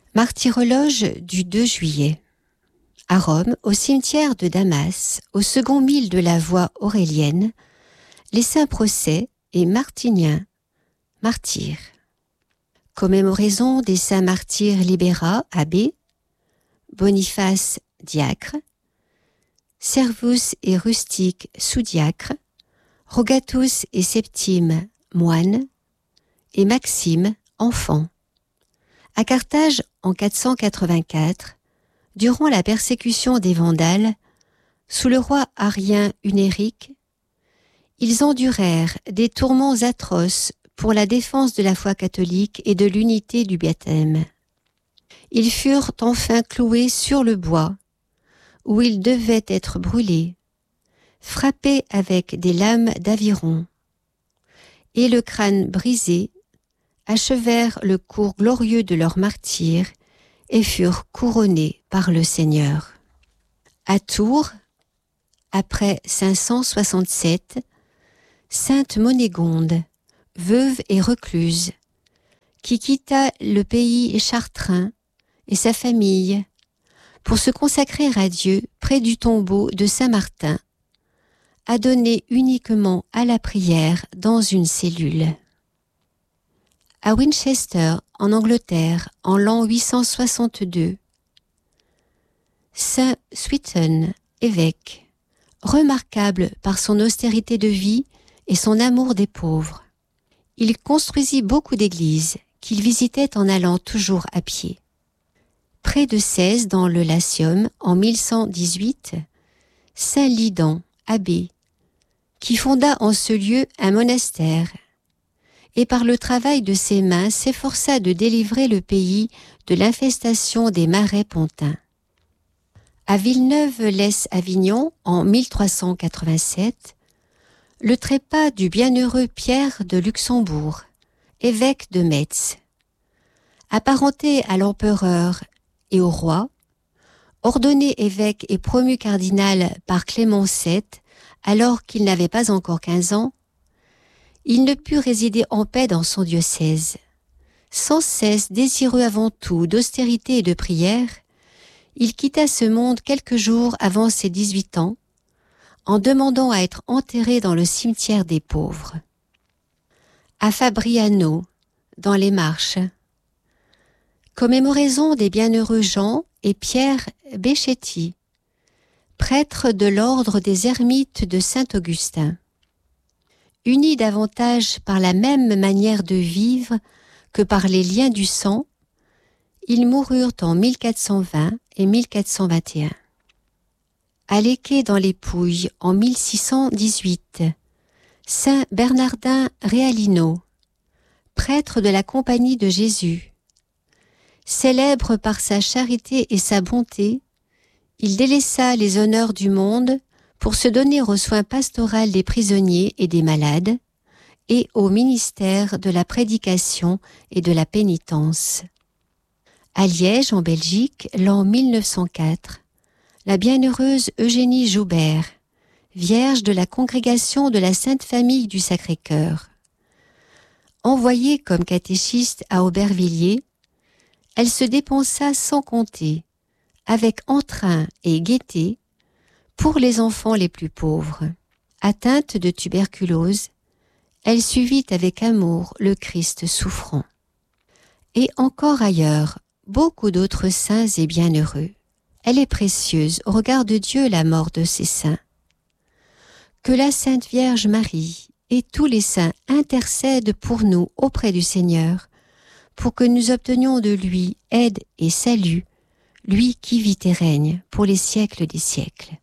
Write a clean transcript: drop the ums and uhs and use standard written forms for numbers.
Martyrologe du 2 juillet. À Rome, au cimetière de Damas, au second mille de la voie aurélienne, les saints Procès et Martinien, martyrs. Commémoraison des saints martyrs Libéra, abbé, Boniface, diacre, Servus et Rustique, sous-diacre, Rogatus et Septime, moine, et Maxime, enfant. À Carthage, en 484, durant la persécution des Vandales, sous le roi arien Hunérique, ils endurèrent des tourments atroces pour la défense de la foi catholique et de l'unité du baptême. Ils furent enfin cloués sur le bois, où ils devaient être brûlés, frappés avec des lames d'aviron, et le crâne brisé, achevèrent le cours glorieux de leur martyre et furent couronnés par le Seigneur. À Tours, après 567, sainte Monégonde, veuve et recluse, qui quitta le pays chartrain et sa famille pour se consacrer à Dieu près du tombeau de Saint-Martin, a donné uniquement à la prière dans une cellule. À Winchester, en Angleterre, en l'an 862, Saint Swithin, évêque, remarquable par son austérité de vie et son amour des pauvres. Il construisit beaucoup d'églises qu'il visitait en allant toujours à pied. Près de Cèze, dans le Latium, en 1118, Saint Lidan, abbé, qui fonda en ce lieu un monastère, et par le travail de ses mains s'efforça de délivrer le pays de l'infestation des marais pontins. À Villeneuve-lès-Avignon, en 1387, le trépas du bienheureux Pierre de Luxembourg, évêque de Metz, apparenté à l'empereur et au roi, ordonné évêque et promu cardinal par Clément VII, alors qu'il n'avait pas encore 15 ans, il ne put résider en paix dans son diocèse. Sans cesse désireux avant tout d'austérité et de prière, il quitta ce monde quelques jours avant ses 18 ans, en demandant à être enterré dans le cimetière des pauvres. À Fabriano, dans les Marches, commémoraison des bienheureux Jean et Pierre Béchetti, prêtres de l'ordre des ermites de Saint-Augustin. Unis davantage par la même manière de vivre que par les liens du sang, ils moururent en 1420 et 1421. À Léqué dans les Pouilles, en 1618, Saint Bernardin Realino, prêtre de la Compagnie de Jésus. Célèbre par sa charité et sa bonté, il délaissa les honneurs du monde pour se donner aux soins pastoraux des prisonniers et des malades, et au ministère de la prédication et de la pénitence. À Liège, en Belgique, l'an 1904, la bienheureuse Eugénie Joubert, vierge de la congrégation de la Sainte Famille du Sacré-Cœur. Envoyée comme catéchiste à Aubervilliers, elle se dépensa sans compter, avec entrain et gaieté, pour les enfants les plus pauvres. Atteinte de tuberculose, elle suivit avec amour le Christ souffrant. Et encore ailleurs, beaucoup d'autres saints et bienheureux. Elle est précieuse au regard de Dieu, la mort de ces saints. Que la Sainte Vierge Marie et tous les saints intercèdent pour nous auprès du Seigneur, pour que nous obtenions de lui aide et salut, lui qui vit et règne pour les siècles des siècles.